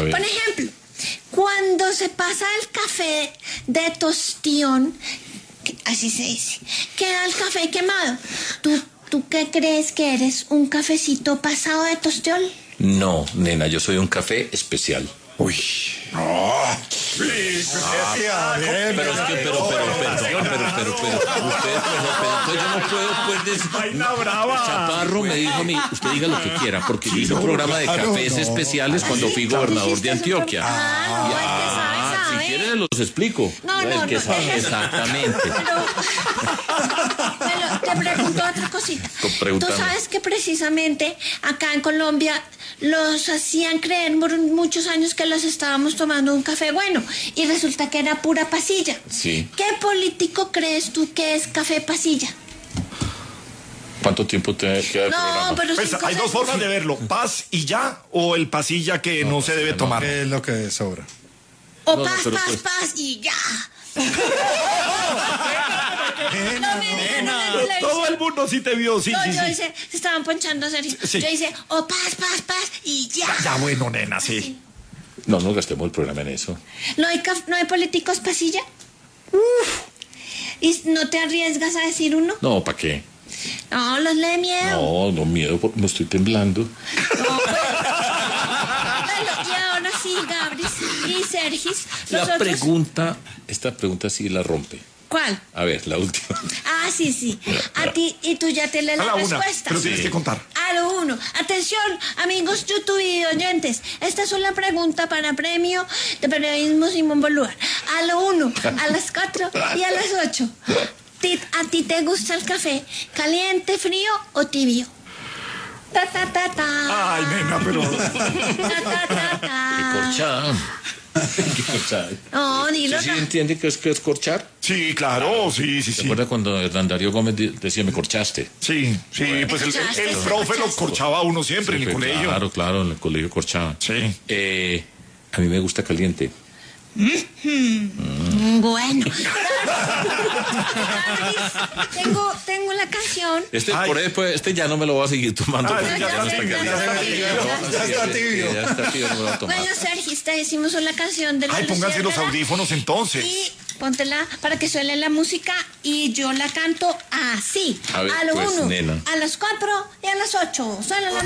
Por ejemplo, cuando se pasa el café de tostión, así se dice, queda el café quemado. ¿Tú qué crees que eres? ¿Un cafecito pasado de tostión? No, nena, yo soy un café especial. Uy. Pero yo no puedo, pues, Vaina brava. Chaparro me dijo a mí, usted diga lo que quiera, porque yo hice un programa de cafés especiales cuando fui gobernador de Antioquia. Si quieren los explico. No, El que sabe exactamente. Pero te pregunto otra cosita. Pregúntame. Tú sabes que precisamente acá en Colombia los hacían creer por muchos años que los estábamos tomando un café bueno y resulta que era pura pasilla. Sí. ¿Qué político crees tú que es café pasilla? ¿Cuánto tiempo te queda el programa? pero Pues hay dos formas de verlo, paz y ya, o el pasilla que no se debe tomar. ¿Qué es lo que sobra? O No, paz, pero paz, pues- paz y ya. Todo el mundo sí te vio, sí, No, sí, yo sí. hice, se estaban ponchando serio. Sí. Yo hice, o paz, paz, paz y ya. Ya bueno, nena, sí. No gastemos el programa en eso. ¿No hay políticos pasilla? ¿Y no te arriesgas a decir uno? No, ¿para qué? No, los le miedo. No miedo, porque me estoy temblando. Bueno, y ahora sí, Gabris y Sergis. Esta pregunta sí la rompe. ¿Cuál? A ver, la última. Ah, sí. A ti, y tú ya te lees A la la una, respuesta. pero tienes que contar. A lo uno. Atención, amigos YouTube y oyentes. Esta es una pregunta para premio de periodismo Simón Bolívar. A lo 1, a las 4 y a las 8. ¿A ti te gusta el café caliente, frío o tibio? Ta, ta, ta, ta. Ay, nena, pero... Ta, ta, ta, ta. Corchada. ¿Qué corchada? No, dilo. ¿Usted sí entiende qué es corchar? Sí, claro, sí. ¿Se acuerda cuando Hernán Darío Gómez decía me corchaste? Sí, pues el profe lo corchaba a uno siempre en el pues, colegio. Claro, en el colegio corchaba. Sí. A mí me gusta caliente. Bueno. Tengo la canción. Este ya no me lo voy a seguir tomando. Ay, porque ya está tibio. Ya está tibio, no me lo voy a tomar. Bueno, Sergio, te decimos una canción de la Ay, pónganse los Luciérnaga audífonos entonces. y póntela para que suene la música y yo la canto así. A ver, lo pues, 1, nena. a las 4 y a las 8. Suena la